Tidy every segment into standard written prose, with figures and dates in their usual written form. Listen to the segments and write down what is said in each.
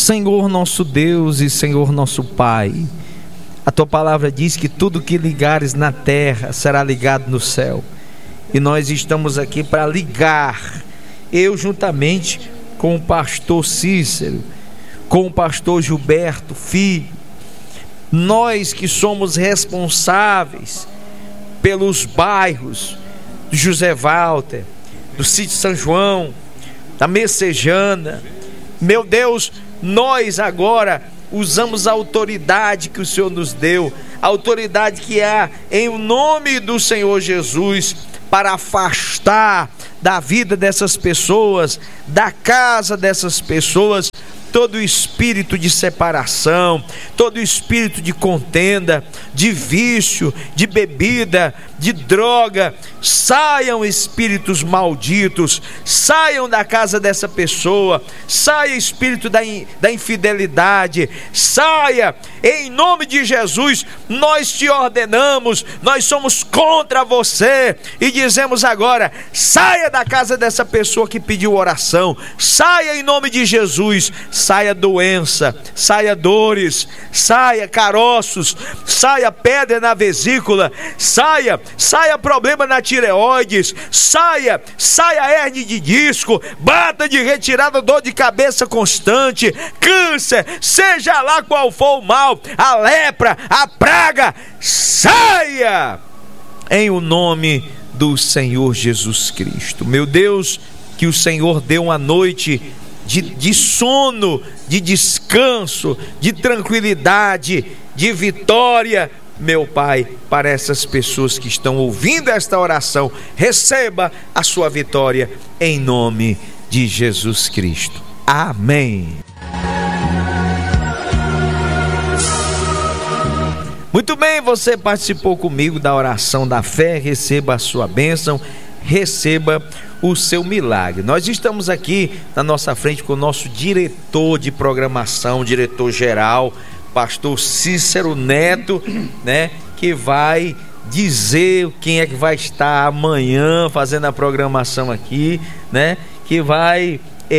Senhor nosso Deus e Senhor nosso Pai, a Tua palavra diz que tudo que ligares na terra será ligado no céu. E nós estamos aqui para ligar, eu juntamente com o pastor Cícero, com o pastor Gilberto Filho, nós que somos responsáveis pelos bairros do José Walter, do Sítio São João, da Messejana. Meu Deus, nós agora usamos a autoridade que o Senhor nos deu, a autoridade que há em o nome do Senhor Jesus, para afastar da vida dessas pessoas, da casa dessas pessoas, todo espírito de separação, todo espírito de contenda, de vício, de bebida, de droga. Saiam espíritos malditos, saiam da casa dessa pessoa, saia espírito da infidelidade, saia, em nome de Jesus. Nós te ordenamos, nós somos contra você e dizemos agora: saia da casa dessa pessoa que pediu oração, saia em nome de Jesus. Saia doença, saia dores, saia caroços, saia pedra na vesícula, saia problema na tireoides, saia hérnia de disco, bata de retirada, dor de cabeça constante, câncer, seja lá qual for o mal, a lepra, a praga, saia em o nome do Senhor Jesus Cristo. Meu Deus, que o Senhor dê uma noite de sono, de descanso, de tranquilidade, de vitória, meu Pai, para essas pessoas que estão ouvindo esta oração. Receba a sua vitória em nome de Jesus Cristo. Amém. Muito bem, você participou comigo da oração da fé. Receba a sua bênção, receba o seu milagre. Nós estamos aqui na nossa frente com o nosso diretor de programação, diretor geral, pastor Cícero Neto, né, que vai dizer quem é que vai estar amanhã fazendo a programação aqui, né, que vai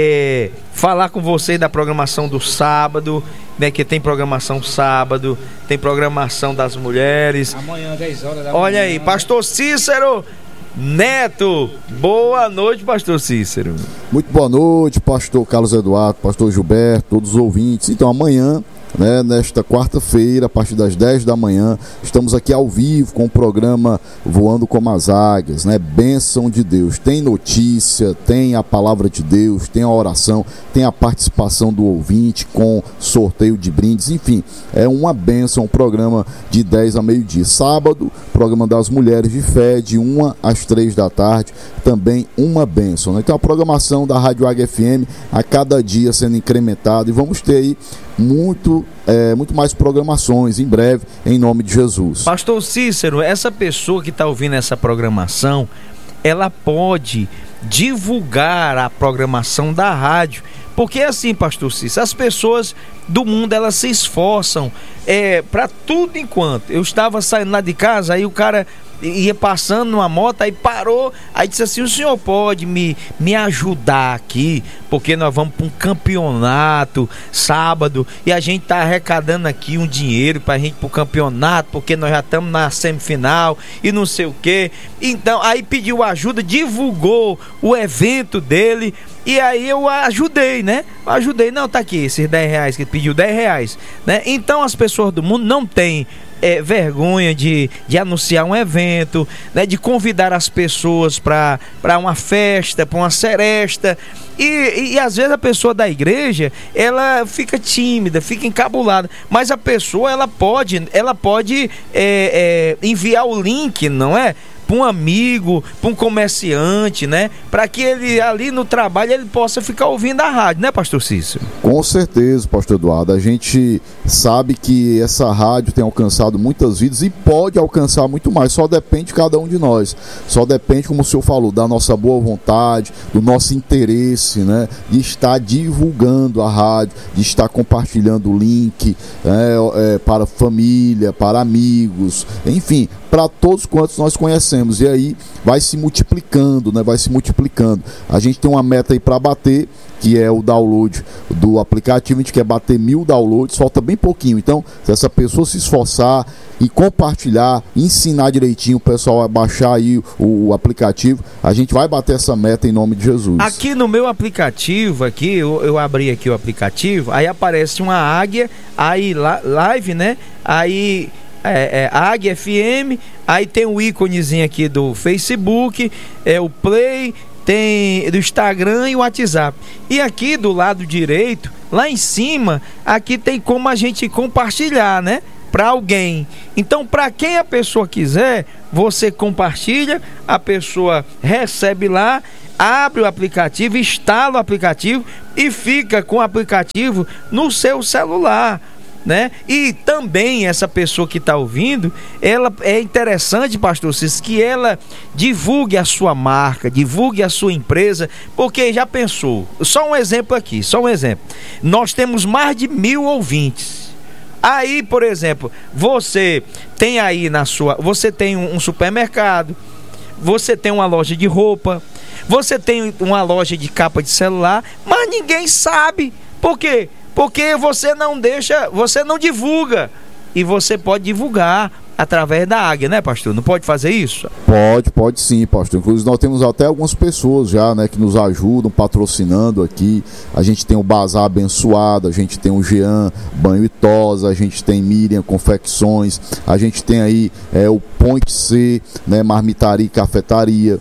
falar com vocês da programação do sábado, né, que tem programação sábado, tem programação das mulheres. Amanhã, 10 horas da manhã. Olha aí, pastor Cícero Neto, boa noite, pastor Cícero. Muito boa noite, pastor Carlos Eduardo, pastor Gilberto, todos os ouvintes. Então amanhã, né, nesta quarta-feira, a partir das 10 da manhã, estamos aqui ao vivo com o programa Voando como as Águias, né? Bênção de Deus. Tem notícia, tem a palavra de Deus, tem a oração, tem a participação do ouvinte com sorteio de brindes, enfim, é uma bênção, um programa de 10 a meio-dia. Sábado, programa das Mulheres de Fé, de 1 às 3 da tarde, também uma bênção, né? Então a programação da Rádio Águia FM a cada dia sendo incrementada, e vamos ter aí muito mais programações em breve, em nome de Jesus. Pastor Cícero, essa pessoa que está ouvindo essa programação, ela pode divulgar a programação da rádio, porque é assim, pastor Cícero, as pessoas do mundo, elas se esforçam para tudo. Enquanto eu estava saindo lá de casa, aí o cara ia passando numa moto, aí parou, aí disse assim: o senhor pode me ajudar aqui, porque nós vamos para um campeonato sábado e a gente tá arrecadando aqui um dinheiro pra gente ir pro campeonato, porque nós já estamos na semifinal e não sei o que. Então aí pediu ajuda, divulgou o evento dele, e aí eu ajudei, né? Não, tá aqui esses R$10 que ele pediu, R$10, né? Então as pessoas do mundo não têm vergonha de anunciar um evento, né, de convidar as pessoas para uma festa, para uma seresta, e às vezes a pessoa da igreja, ela fica tímida, fica encabulada, mas a pessoa ela pode enviar o link, não é? Para um amigo, para um comerciante, né? Para que ele ali no trabalho ele possa ficar ouvindo a rádio, né, pastor Cícero? Com certeza, pastor Eduardo. A gente sabe que essa rádio tem alcançado muitas vidas e pode alcançar muito mais. Só depende de cada um de nós. Só depende, como o senhor falou, da nossa boa vontade, do nosso interesse, né? De estar divulgando a rádio, de estar compartilhando o link para família, para amigos, enfim, para todos quantos nós conhecemos. E aí vai se multiplicando, né? Vai se multiplicando aplicando. A gente tem uma meta aí para bater, que é o download do aplicativo. A gente quer bater 1000 downloads, falta bem pouquinho. Então, se essa pessoa se esforçar e compartilhar, ensinar direitinho o pessoal a baixar aí o aplicativo, a gente vai bater essa meta em nome de Jesus. Aqui no meu aplicativo, aqui, eu abri aqui o aplicativo, aí aparece uma águia, aí live, né? Aí Águia FM, aí tem o íconezinho aqui do Facebook, o Play, tem do Instagram e o WhatsApp. E aqui do lado direito, lá em cima, aqui tem como a gente compartilhar, né? Para alguém. Então, para quem a pessoa quiser, você compartilha, a pessoa recebe lá, abre o aplicativo, instala o aplicativo e fica com o aplicativo no seu celular, né? E também essa pessoa que está ouvindo, ela é interessante, pastor Cícero, que ela divulgue a sua marca, divulgue a sua empresa, porque já pensou, só um exemplo aqui, nós temos mais de 1000 ouvintes. Aí, por exemplo, você tem aí você tem um supermercado, você tem uma loja de roupa, você tem uma loja de capa de celular, mas ninguém sabe. Por quê? Porque você não divulga. E você pode divulgar através da Águia, né, pastor? Não pode fazer isso? Pode sim, pastor. Inclusive nós temos até algumas pessoas já, né, que nos ajudam, patrocinando aqui. A gente tem o Bazar Abençoado, a gente tem o Jean Banho e Tosa, a gente tem Miriam Confecções, a gente tem aí o Ponte C, né, Marmitaria e Cafetaria,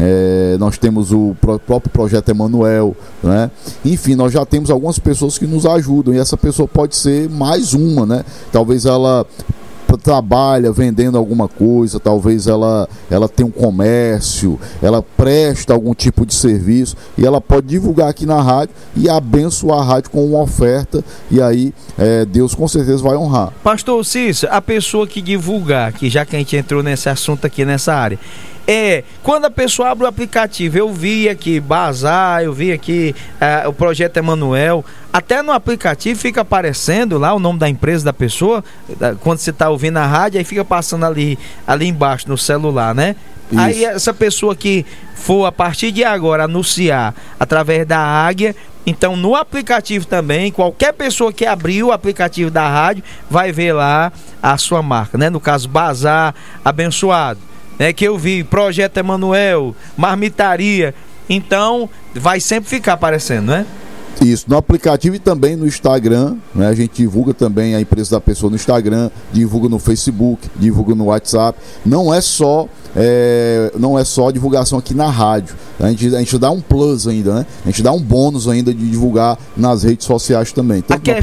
nós temos o próprio Projeto Emanuel, né? Enfim, nós já temos algumas pessoas que nos ajudam, e essa pessoa pode ser mais uma, né? Talvez ela trabalha vendendo alguma coisa, talvez ela tenha um comércio, ela presta algum tipo de serviço, e ela pode divulgar aqui na rádio e abençoar a rádio com uma oferta, e aí Deus com certeza vai honrar. Pastor Cícero, a pessoa que divulgar, que já que a gente entrou nesse assunto aqui nessa área, quando a pessoa abre o aplicativo, eu vi aqui Bazar, eu vi aqui o Projeto Emanuel, até no aplicativo fica aparecendo lá o nome da empresa da pessoa, quando você está ouvindo a rádio, aí fica passando ali embaixo no celular, né? Isso. Aí essa pessoa que for a partir de agora anunciar através da Águia, então no aplicativo também, qualquer pessoa que abrir o aplicativo da rádio vai ver lá a sua marca, né? No caso, Bazar Abençoado, que eu vi, Projeto Emanuel, Marmitaria, então vai sempre ficar aparecendo, né? Isso, no aplicativo e também no Instagram, né? A gente divulga também a empresa da pessoa no Instagram, divulga no Facebook, divulga no WhatsApp. Não é só divulgação aqui na rádio. A gente dá um plus ainda, né? A gente dá um bônus ainda de divulgar nas redes sociais também.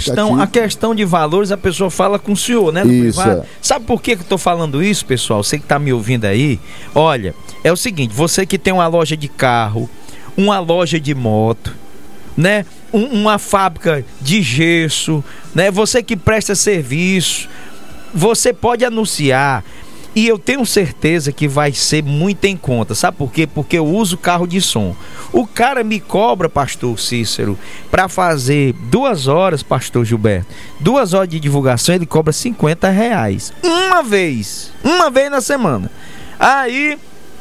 A questão de valores, a pessoa fala com o senhor, né? Isso. Sabe por que eu estou falando isso, pessoal? Você que está me ouvindo aí, olha, é o seguinte, você que tem uma loja de carro, uma loja de moto, né? Uma fábrica de gesso, né? Você que presta serviço, você pode anunciar, e eu tenho certeza que vai ser muito em conta. Sabe por quê? Porque eu uso carro de som. O cara me cobra, pastor Cícero, para fazer 2 horas, pastor Gilberto, 2 horas de divulgação, ele cobra R$50. Uma vez na semana. Aí,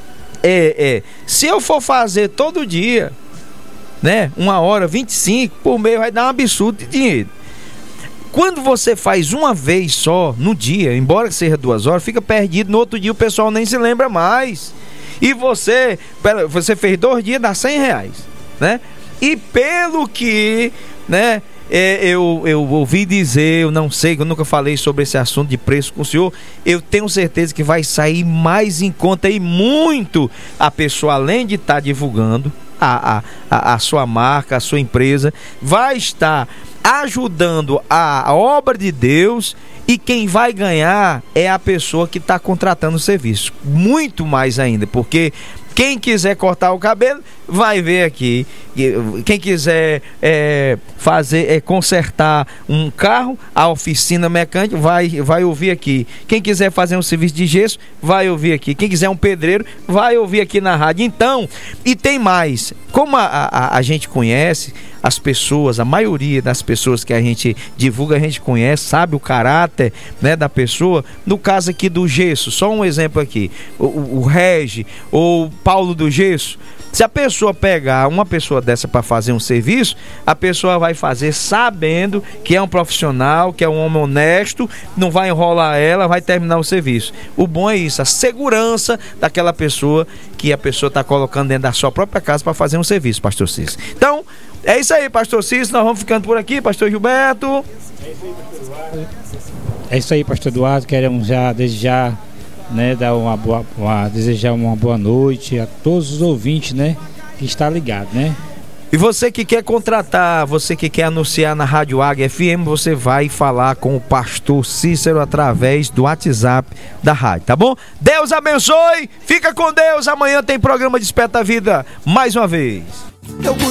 se eu for fazer todo dia, né, 1 hora, 25 por mês, vai dar um absurdo de dinheiro. Quando você faz uma vez só no dia, embora seja 2 horas, fica perdido, no outro dia o pessoal nem se lembra mais. E você fez 2 dias, dá R$100, né? E pelo que, né, eu ouvi dizer, eu não sei, eu nunca falei sobre esse assunto de preço com o senhor, eu tenho certeza que vai sair mais em conta e muito a pessoa, além de estar divulgando a sua marca, a sua empresa, vai estar ajudando a obra de Deus, e quem vai ganhar é a pessoa que está contratando o serviço. Muito mais ainda, porque quem quiser cortar o cabelo vai ver aqui. Quem quiser consertar um carro, a oficina mecânica vai ouvir aqui. Quem quiser fazer um serviço de gesso, vai ouvir aqui. Quem quiser um pedreiro, vai ouvir aqui na rádio. Então, e tem mais. Como a gente conhece as pessoas, a maioria das pessoas que a gente divulga, a gente conhece, sabe o caráter, né, da pessoa. No caso aqui do gesso, só um exemplo aqui, o Regi ou Paulo do Gesso, Se a pessoa pegar uma pessoa dessa para fazer um serviço, a pessoa vai fazer sabendo que é um profissional, que é um homem honesto, não vai enrolar ela, vai terminar o serviço. O bom é isso, a segurança daquela pessoa que a pessoa está colocando dentro da sua própria casa para fazer um serviço, pastor Cícero. Então, é isso aí, pastor Cícero, nós vamos ficando por aqui, pastor Gilberto. É isso aí, pastor Eduardo, queremos já desejar, né, desejar uma boa noite a todos os ouvintes, né, que está ligado, né? E você que quer contratar, você que quer anunciar na Rádio Águia FM, você vai falar com o pastor Cícero através do WhatsApp da rádio, tá bom? Deus abençoe, fica com Deus, amanhã tem programa Desperta a Vida mais uma vez.